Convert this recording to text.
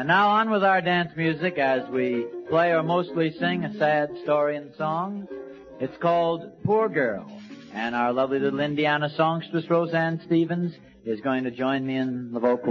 And now on with our dance music as we play or mostly sing a sad story and song. It's called Poor Girl. And our lovely little Indiana songstress, Roseanne Stevens, is going to join me in the vocal